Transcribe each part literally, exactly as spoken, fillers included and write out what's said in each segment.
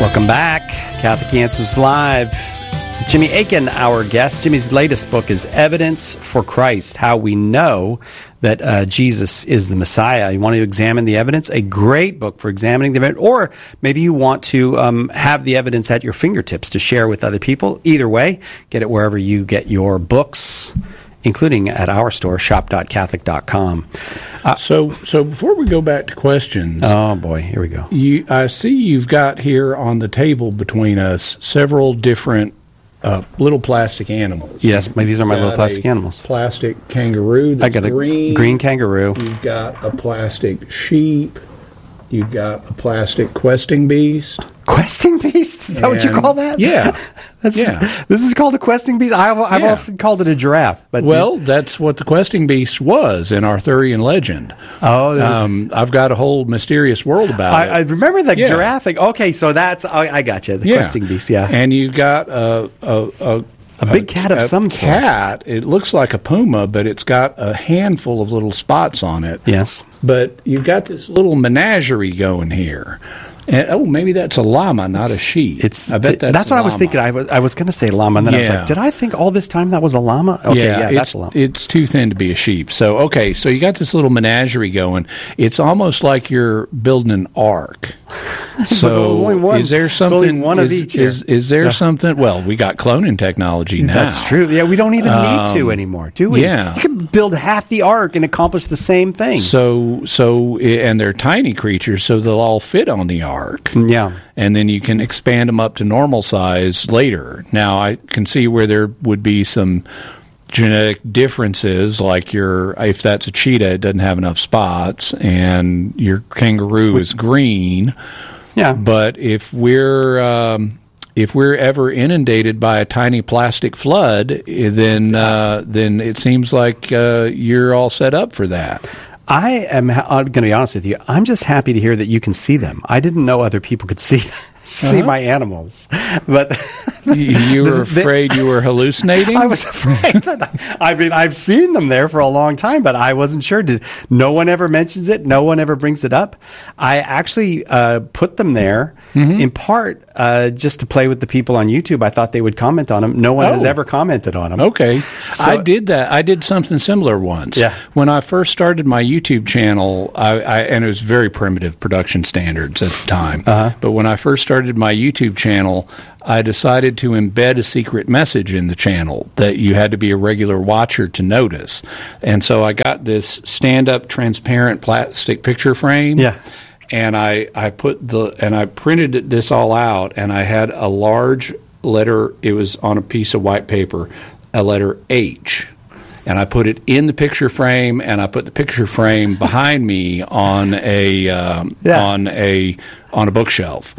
Welcome back. Catholic Answers Live. Jimmy Akin, our guest. Jimmy's latest book is Evidence for Christ, How We Know That uh, Jesus is the Messiah. You want to examine the evidence? A great book for examining the evidence. Or maybe you want to um, have the evidence at your fingertips to share with other people. Either way, get it wherever you get your books, including at our store, shop dot catholic dot com. Uh, so, so before we go back to questions, oh boy, here we go. You, I see you've got here on the table between us several different uh, little plastic animals. Yes, my, these are my You've little got plastic a animals. Plastic kangaroo. That's I got a green. green kangaroo. You've got a plastic sheep. You've got a plastic questing beast. Questing beast? Is that And, what you call that? Yeah. That's, yeah. This is called a questing beast? I've, I've Yeah. often called it a giraffe. But Well, that's what the questing beast was in Arthurian legend. Oh, there was- um, I've got a whole mysterious world about I, it. I remember the Yeah. giraffe thing. Okay, so that's, I, I got you, the Yeah. questing beast, yeah. And you've got a a, a, A big cat of a some sort. cat. It looks like a puma, but it's got a handful of little spots on it. Yes. But you've got this little menagerie going here. And, oh, maybe that's a llama, not a sheep. It's, I bet that's that's a what I was llama. thinking. I was, I was going to say llama, and then I was Yeah. like, did I think all this time that was a llama? Okay, yeah, it's, that's a llama. It's too thin to be a sheep. So, okay, so you got this little menagerie going. It's almost like you're building an ark. So, there's only one- is there there's something? only one of is, each here. is, is there Yeah. something? Well, we got cloning technology now. That's true. Yeah, we don't even need to Um, anymore, do we? yeah. You can build half the ark and accomplish the same thing. So, so, and they're tiny creatures, so they'll all fit on the ark. Yeah. And then you can expand them up to normal size later. Now, I can see where there would be some genetic differences, like your, if that's a cheetah, it doesn't have enough spots, and your kangaroo is green. Yeah. But if we're um, if we're ever inundated by a tiny plastic flood, eh, then uh, then it seems like uh, you're all set up for that. I am ha- I'm going to be honest with you. I'm just happy to hear that you can see them. I didn't know other people could see see Uh-huh. my animals, but You, you were The- the- afraid you were hallucinating? I was afraid that I mean I've seen them there for a long time, but I wasn't sure. Did no one ever mentions it? No one ever brings it up. I actually uh, put them there Mm-hmm. in part uh, just to play with the people on YouTube. I thought they would comment on them. No one has Oh. ever commented on them. Okay. So- I did that. I did something similar once. Yeah. When I first started my YouTube channel, I, I and it was very primitive production standards at the time. Uh-huh. But when I first started my YouTube channel, I decided to embed a secret message in the channel that you had to be a regular watcher to notice. And so I got this stand-up transparent plastic picture frame. Yeah. And I, I put the and I printed this all out, and I had a large letter. It was on a piece of white paper, a letter H, and I put it in the picture frame, and I put the picture frame behind me on a um, Yeah. on a on a bookshelf.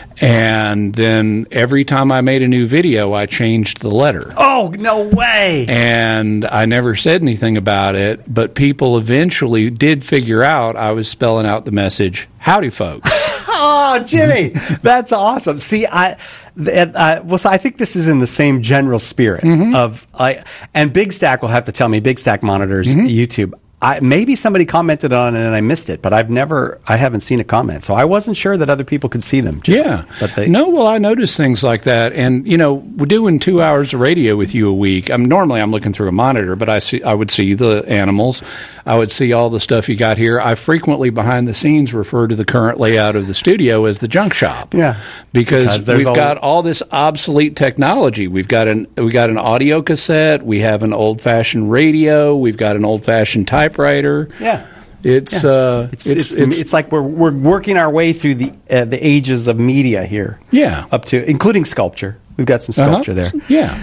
And then every time I made a new video, I changed the letter. Oh, no way. And I never said anything about it, but people eventually did figure out I was spelling out the message, "Howdy, folks." Oh, Jimmy, that's awesome. See, I, th- uh, well, so I think this is in the same general spirit Mm-hmm. of, I, and Big Stack will have to tell me. Big Stack monitors Mm-hmm. YouTube. I, maybe somebody commented on it and I missed it, but I've never, I haven't seen a comment, so I wasn't sure that other people could see them. Jimmy. Yeah. but they, no, well, I notice things like that. And, you know, we're doing two hours of radio with you a week. I'm normally I'm looking through a monitor, but I see I would see the animals. I would see all the stuff you got here. I frequently behind the scenes refer to the current layout of the studio as the junk shop. Yeah. Because, Because there's we've all- got all this obsolete technology. We've got an we got an audio cassette, we have an old fashioned radio, we've got an old fashioned typewriter. Yeah. It's Yeah. uh It's, it's, it's, like we're, we're working our way through the uh, the ages of media here. Yeah. Up to, including sculpture. We've got some sculpture Uh-huh. there. Yeah.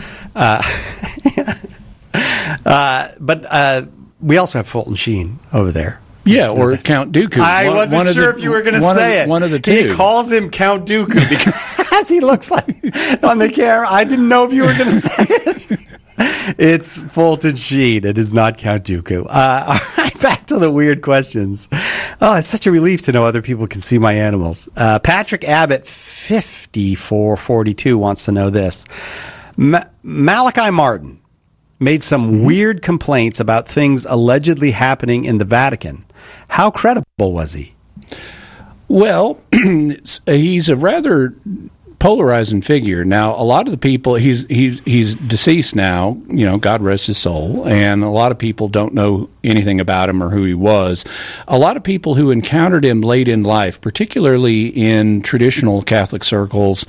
Uh, but uh, we also have Fulton Sheen over there. Yeah, or Count Dooku. I One- wasn't one of sure the- if you were going to one of say the- it. One of the two. He calls him Count Dooku because he looks like on the camera. I didn't know if you were going to say it. It's Fulton Sheen. It is not Count Dooku. Uh, all right, back to the weird questions. Oh, it's such a relief to know other people can see my animals. Uh, Patrick Abbott, fifty-four forty-two, wants to know this. Ma- Malachi Martin made some Mm-hmm. weird complaints about things allegedly happening in the Vatican. How credible was he? Well, he's a rather polarizing figure. Now, a lot of the people, he's he's he's deceased now, you know, God rest his soul, and a lot of people don't know anything about him or who he was. A lot of people who encountered him late in life, particularly in traditional Catholic circles,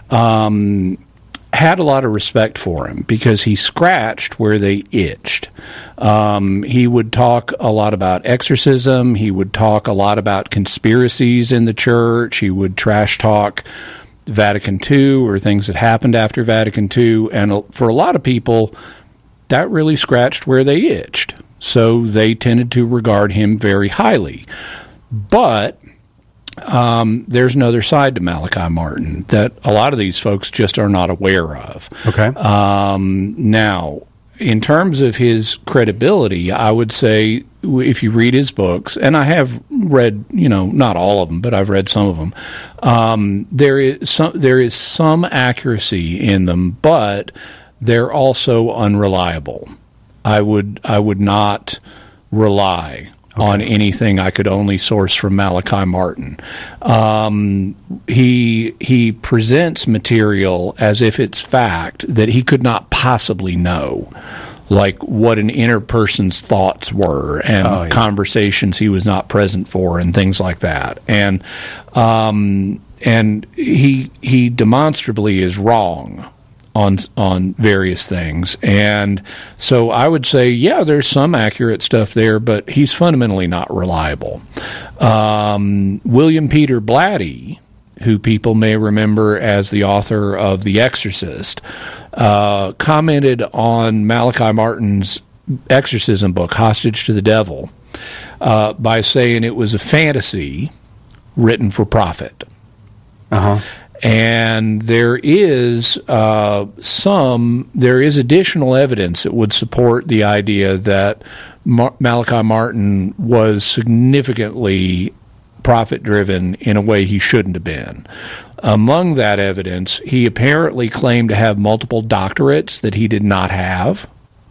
um, had a lot of respect for him because he scratched where they itched. Um, he would talk a lot about exorcism. He would talk a lot about conspiracies in the church. He would trash talk Vatican Two or things that happened after Vatican Two. And for a lot of people, that really scratched where they itched. So they tended to regard him very highly. But Um, there's another side to Malachi Martin that a lot of these folks just are not aware of. Okay. Um, now, in terms of his credibility, I would say if you read his books, and I have read, you know, not all of them, but I've read some of them, um, there is some, there is some accuracy in them, but they're also unreliable. I would I would not rely Okay. on anything I could only source from Malachi Martin. Um, he he presents material as if it's fact that he could not possibly know, like what an inner person's thoughts were and oh, yeah. conversations he was not present for and things like that. And um, and he he demonstrably is wrong on on various things. And so I would say, yeah, there's some accurate stuff there, but he's fundamentally not reliable. Um, William Peter Blatty, who people may remember as the author of The Exorcist, uh, commented on Malachi Martin's exorcism book, Hostage to the Devil, uh, by saying it was a fantasy written for profit. Uh-huh. And there is uh, some, there is additional evidence that would support the idea that Mar- Malachi Martin was significantly profit-driven in a way he shouldn't have been. Among that evidence, he apparently claimed to have multiple doctorates that he did not have.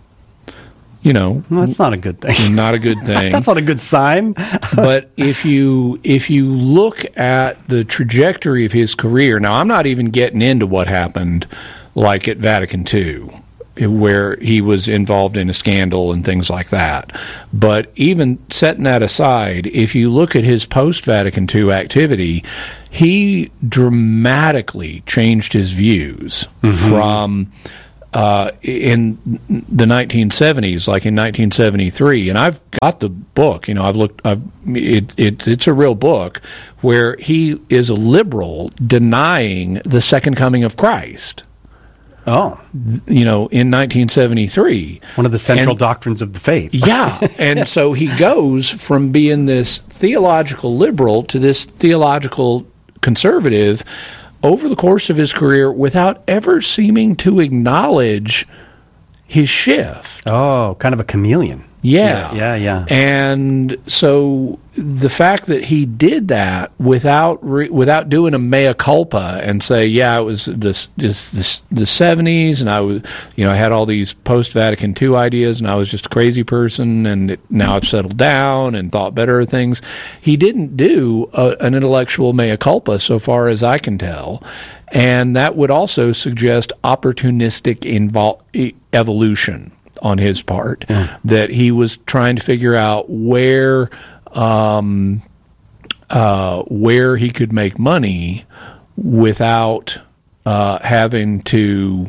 You know, well, that's not a good thing. Not a good thing. That's not a good sign. But if you if you look at the trajectory of his career, now I'm not even getting into what happened, like at Vatican Two, where he was involved in a scandal and things like that. But even setting that aside, if you look at his post-Vatican Two activity, he dramatically changed his views mm-hmm. from Uh, in the nineteen seventies, like in nineteen seventy-three, and I've got the book. You know, I've looked. I've it, it it's a real book where he is a liberal denying the second coming of Christ. Oh, you know, in nineteen seventy-three, one of the central and, doctrines of the faith. Yeah, and so he goes from being this theological liberal to this theological conservative over the course of his career without ever seeming to acknowledge his shift. Oh, kind of a chameleon. Yeah. Yeah, yeah, yeah. And so the fact that he did that without re- without doing a mea culpa and say, yeah, it was this, this, this the seventies, and I was, you know, I had all these post-Vatican Two ideas, and I was just a crazy person, and it, now I've settled down and thought better of things. He didn't do a, an intellectual mea culpa, so far as I can tell, and that would also suggest opportunistic invol- evolution on his part, mm. that he was trying to figure out where um, uh, where he could make money without uh, having to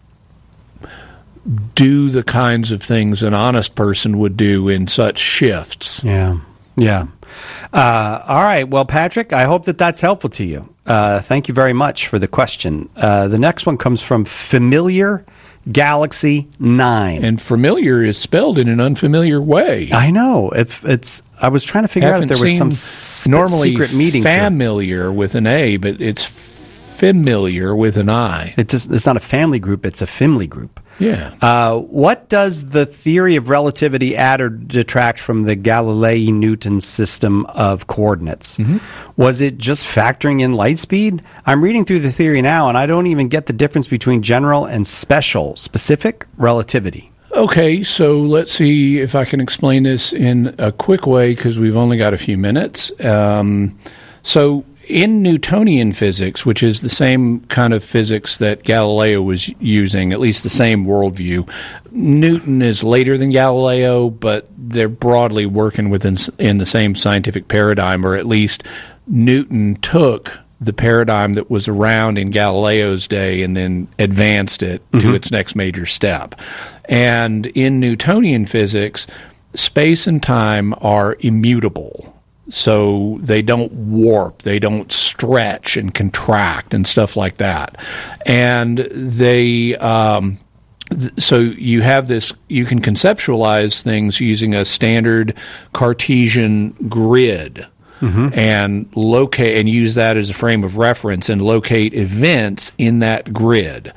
do the kinds of things an honest person would do in such shifts. Yeah, yeah. Uh, all right. Well, Patrick, I hope that that's helpful to you. Uh, thank you very much for the question. Uh, the next one comes from Familiar Galaxy nine. And familiar is spelled in an unfamiliar way. I know. If it's, I was trying to figure out if there was some sp- normally secret meaning familiar to it. With an A, but it's familiar with an I. It just, it's not a family group, it's a family group. Yeah. Uh, what does the theory of relativity add or detract from the Galilei-Newton system of coordinates? Mm-hmm. Was it just factoring in light speed? I'm reading through the theory now, and I don't even get the difference between general and special, specific relativity. Okay, so let's see if I can explain this in a quick way, because we've only got a few minutes. Um, So in Newtonian physics, which is the same kind of physics that Galileo was using, at least the same worldview, Newton is later than Galileo, but they're broadly working within in the same scientific paradigm, or at least Newton took the paradigm that was around in Galileo's day and then advanced it mm-hmm. to its next major step. And in Newtonian physics, space and time are immutable. So they don't warp, they don't stretch and contract and stuff like that. And they, um, th- so you have this, you can conceptualize things using a standard Cartesian grid. Mm-hmm. And locate and use that as a frame of reference and locate events in that grid.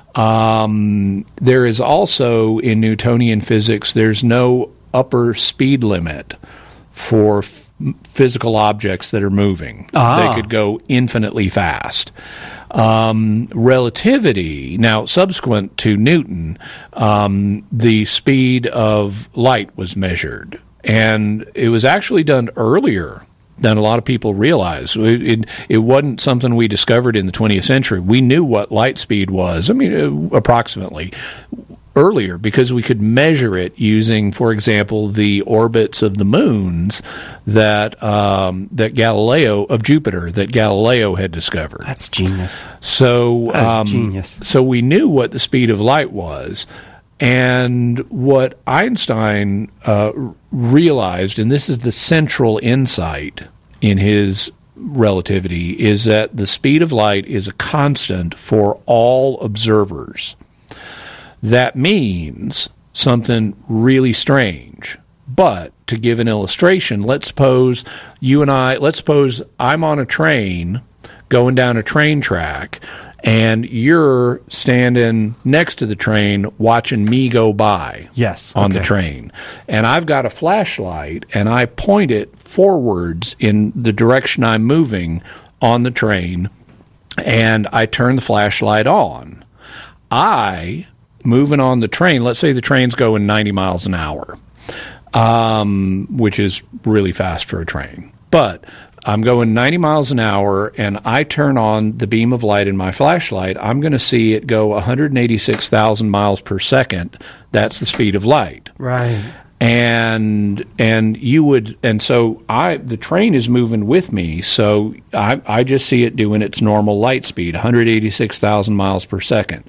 Um, there is also in Newtonian physics, there's no upper speed limit for f- physical objects that are moving. Ah. They could go infinitely fast. Um, relativity, now subsequent to Newton, um, the speed of light was measured. And it was actually done earlier than a lot of people realize. It, it, it wasn't something we discovered in the twentieth century. We knew what light speed was, I mean, uh, approximately, earlier, because we could measure it using, for example, the orbits of the moons that um, that Galileo, of Jupiter, that Galileo had discovered. That's genius. So, that is um, genius. So we knew what the speed of light was. And what Einstein uh, realized, and this is the central insight in his relativity, is that the speed of light is a constant for all observers. That means something really strange. But to give an illustration, let's suppose you and I, let's suppose I'm on a train going down a train track, and you're standing next to the train watching me go by yes, on okay. the train. And I've got a flashlight, and I point it forwards in the direction I'm moving on the train, and I turn the flashlight on. I, moving on the train, let's say the train's going ninety miles an hour, um, which is really fast for a train. But I'm going ninety miles an hour, and I turn on the beam of light in my flashlight. I'm going to see it go one hundred eighty-six thousand miles per second. That's the speed of light. Right. And and you would and so I the train is moving with me, so I I just see it doing its normal light speed, one hundred eighty-six thousand miles per second.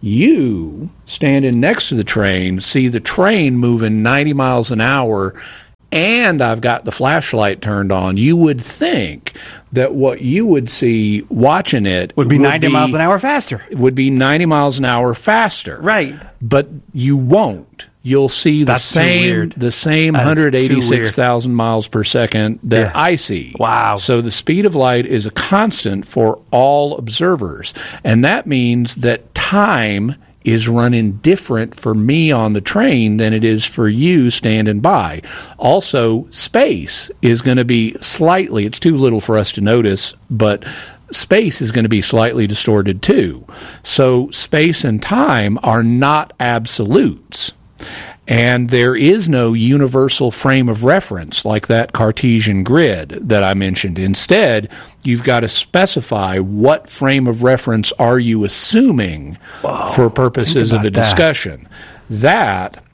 You, standing next to the train, see the train moving ninety miles an hour, and I've got the flashlight turned on. You would think that what you would see watching it would be would ninety be, miles an hour faster. Would be ninety miles an hour faster. Right. But you won't. You'll see the That's same the same one hundred eighty-six thousand miles per second that yeah. I see. Wow. So the speed of light is a constant for all observers. And that means that time is running different for me on the train than it is for you standing by. Also, space is going to be slightly, it's too little for us to notice, but space is going to be slightly distorted too. So space and time are not absolutes. And there is no universal frame of reference like that Cartesian grid that I mentioned. Instead, you've got to specify what frame of reference are you assuming Whoa, for purposes of the discussion. That, that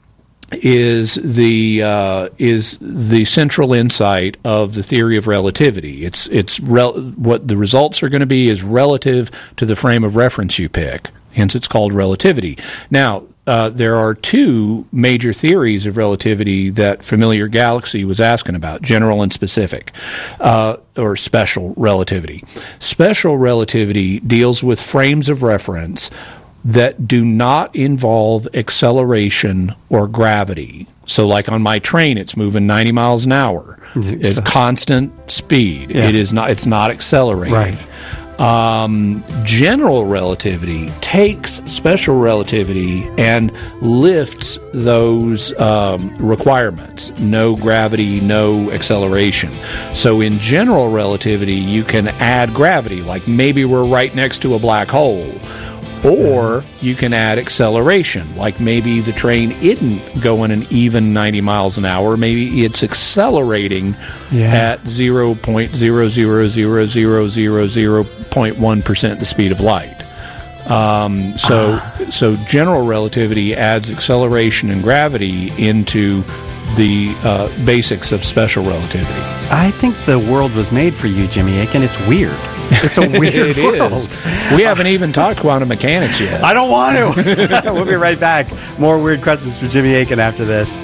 is the uh, is the central insight of the theory of relativity. It's it's rel- what the results are going to be is relative to the frame of reference you pick. Hence, it's called relativity. Now, Uh, there are two major theories of relativity that Familiar Galaxy was asking about, general and specific, uh, or special relativity. Special relativity deals with frames of reference that do not involve acceleration or gravity. So like on my train, it's moving ninety miles an hour. It's constant speed. Yeah. It is not, it's not accelerating. Right. Um, general relativity takes special relativity and lifts those um, requirements. No gravity, no acceleration. So in general relativity, you can add gravity, like maybe we're right next to a black hole. Or you can add acceleration, like maybe the train isn't going an even ninety miles an hour. Maybe it's accelerating yeah. at zero point zero zero zero zero zero zero point one percent the speed of light. Um, so, ah. so general relativity adds acceleration and gravity into the uh, basics of special relativity. I think the world was made for you, Jimmy Akin. It's weird. It's a weird it world. Is. We haven't even talked quantum mechanics yet. I don't want to. We'll be right back. More weird questions for Jimmy Akin after this.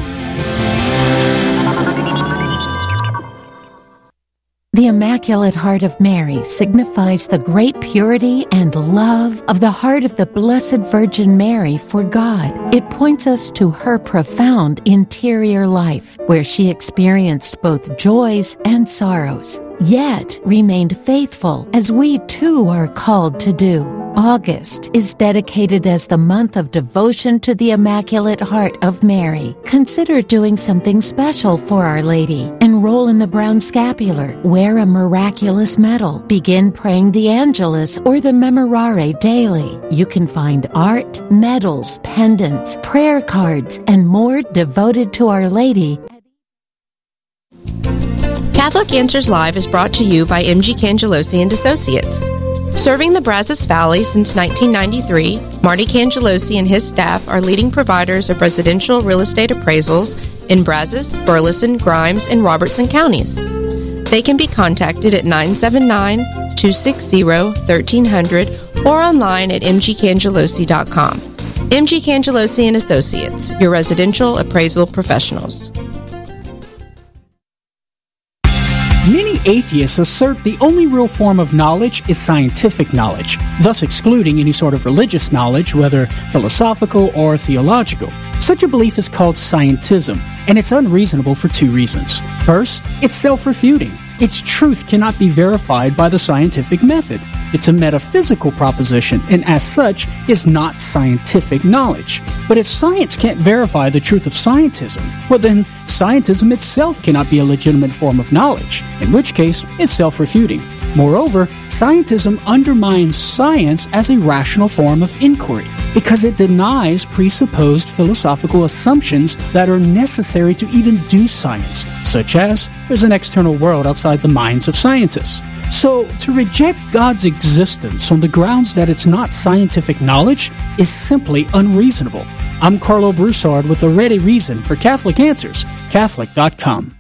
The Immaculate Heart of Mary signifies the great purity and love of the heart of the Blessed Virgin Mary for God. It points us to her profound interior life, where she experienced both joys and sorrows, yet remained faithful, as we too are called to do. August is dedicated as the month of devotion to the Immaculate Heart of Mary. Consider doing something special for Our Lady. Enroll in the Brown Scapular. Wear a miraculous medal. Begin praying the Angelus or the Memorare daily. You can find art, medals, pendants, prayer cards, and more devoted to Our Lady. Catholic Answers Live is brought to you by M G Cangelosi and Associates. Serving the Brazos Valley since nineteen ninety-three, Marty Cangelosi and his staff are leading providers of residential real estate appraisals in Brazos, Burleson, Grimes, and Robertson counties. They can be contacted at nine seven nine, two six zero, one three zero zero or online at m g cangelosi dot com. M G Cangelosi and Associates, your residential appraisal professionals. Many atheists assert the only real form of knowledge is scientific knowledge, thus excluding any sort of religious knowledge, whether philosophical or theological. Such a belief is called scientism, and it's unreasonable for two reasons. First, it's self-refuting. Its truth cannot be verified by the scientific method. It's a metaphysical proposition, and as such, is not scientific knowledge. But if science can't verify the truth of scientism, well then, scientism itself cannot be a legitimate form of knowledge, in which case, it's self-refuting. Moreover, scientism undermines science as a rational form of inquiry, because it denies presupposed philosophical assumptions that are necessary to even do science, such as there's an external world outside the minds of scientists. So, to reject God's existence on the grounds that it's not scientific knowledge is simply unreasonable. I'm Carlo Broussard with a ready reason for Catholic Answers, Catholic dot com.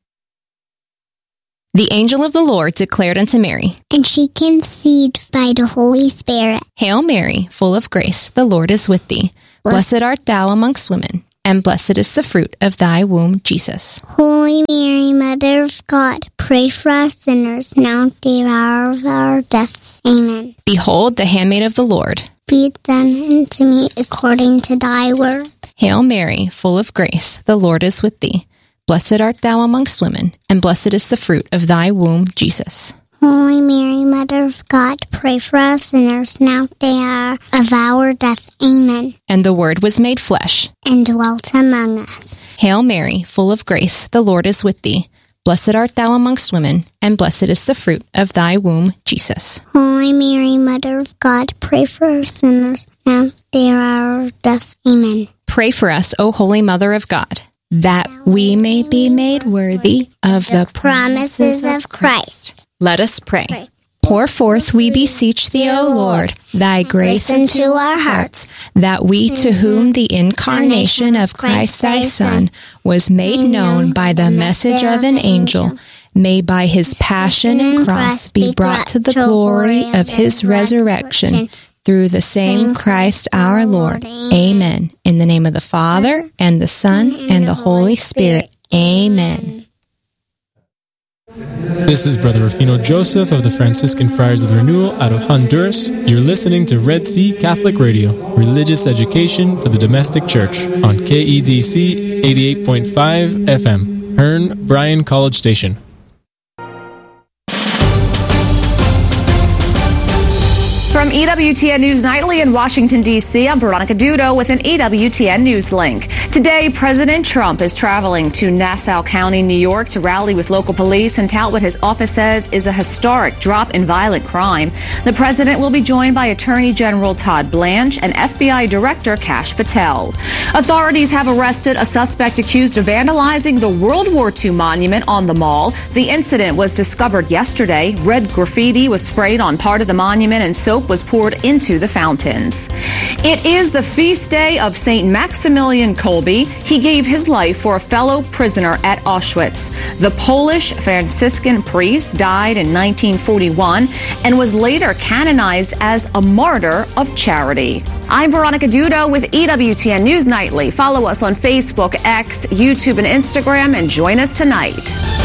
The angel of the Lord declared unto Mary, and she conceived by the Holy Spirit. Hail Mary, full of grace, the Lord is with thee. Blessed, Blessed art thou amongst women, and blessed is the fruit of thy womb, Jesus. Holy Mary, Mother of God, pray for us sinners, now at the hour of our deaths. Amen. Behold, the handmaid of the Lord. Be it done unto me according to thy word. Hail Mary, full of grace, the Lord is with thee. Blessed art thou amongst women, and blessed is the fruit of thy womb, Jesus. Holy Mary, Mother of God, pray for us sinners, now at the hour of our death. Amen. And the Word was made flesh, and dwelt among us. Hail Mary, full of grace, the Lord is with thee. Blessed art thou amongst women, and blessed is the fruit of thy womb, Jesus. Holy Mary, Mother of God, pray for us sinners, now at the hour of death. Amen. Pray for us, O Holy Mother of God, that we may be made worthy of the promises of Christ. Let us pray. pray. Pour forth, we beseech thee, O Lord, thy grace into our hearts, that we, to whom the incarnation of Christ thy Son was made known by the message of an angel, may by his passion and cross be brought to the glory of his resurrection, through the same Christ our Lord. Amen. In the name of the Father, and the Son, and the Holy Spirit. Amen. This is Brother Rufino Joseph of the Franciscan Friars of the Renewal out of Honduras. You're listening to Red Sea Catholic Radio, religious education for the domestic church on K E D C eighty-eight point five F M, Hearn Bryan College Station. From E W T N News Nightly in Washington, D C, I'm Veronica Dudo with an E W T N News link. Today, President Trump is traveling to Nassau County, New York to rally with local police and tout what his office says is a historic drop in violent crime. The president will be joined by Attorney General Todd Blanche and F B I Director Kash Patel. Authorities have arrested a suspect accused of vandalizing the World War Two monument on the mall. The incident was discovered yesterday. Red graffiti was sprayed on part of the monument and soap was poured into the fountains. It is the feast day of Saint Maximilian Kolbe. He gave his life for a fellow prisoner at Auschwitz. The Polish Franciscan priest died in nineteen forty-one and was later canonized as a martyr of charity. I'm Veronica Dudo with E W T N News Nightly. Follow us on Facebook, X, YouTube, and Instagram, and join us tonight.